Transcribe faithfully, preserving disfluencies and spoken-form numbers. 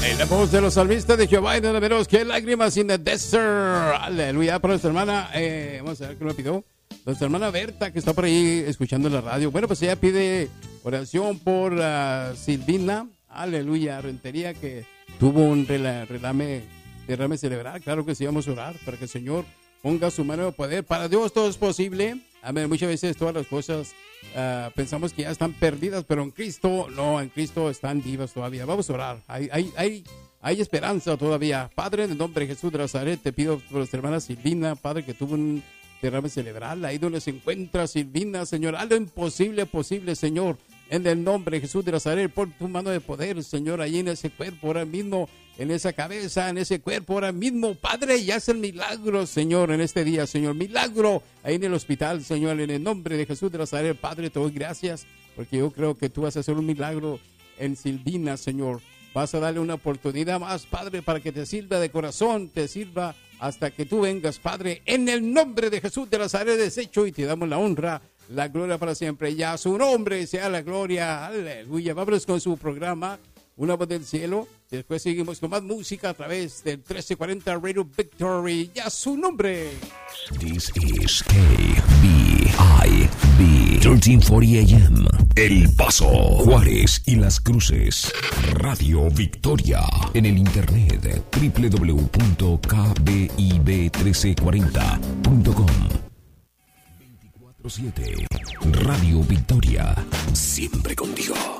En la voz de los salmistas de Jehová y de veros que lágrimas in the desert. Aleluya. Para nuestra hermana, eh, vamos a ver qué me pidió. Nuestra hermana Berta, que está por ahí escuchando la radio. Bueno, pues ella pide oración por uh, Silvina. Aleluya. Rentería, que tuvo un rela, relame, derrame cerebral. Claro que sí, vamos a orar para que el Señor ponga su mano de poder. Para Dios todo es posible. Amén. Muchas veces todas las cosas uh, pensamos que ya están perdidas, pero en Cristo, no, en Cristo están vivas todavía. Vamos a orar. Hay, hay, hay, hay esperanza todavía. Padre, en el nombre de Jesús de Nazaret, te pido por nuestra hermana Silvina, Padre, que tuvo un derrame cerebral, ahí donde se encuentra Silvina, Señor. Haz lo imposible posible, Señor. En el nombre de Jesús de Nazaret, pon tu mano de poder, Señor, ahí en ese cuerpo, ahora mismo, en esa cabeza, en ese cuerpo, ahora mismo, Padre, y haz el milagro, Señor, en este día, Señor, milagro, ahí en el hospital, Señor, en el nombre de Jesús de Nazaret, Padre, te doy gracias, porque yo creo que tú vas a hacer un milagro en Silvina, Señor. Vas a darle una oportunidad más, Padre, para que te sirva de corazón, te sirva hasta que tú vengas, Padre, en el nombre de Jesús de Nazaret, deshecho, y te damos la honra, la gloria para siempre. Ya su nombre sea la gloria. Aleluya. Vámonos con su programa, Una Voz del Cielo. Después seguimos con más música a través del trece cuarenta Radio Victory. Ya su nombre. This is K B I B trece cuarenta A M. El Paso, Juárez y Las Cruces. Radio Victoria. En el internet doble u doble u doble u punto k b i b trece cuarenta punto com. siete Radio Victoria, siempre contigo.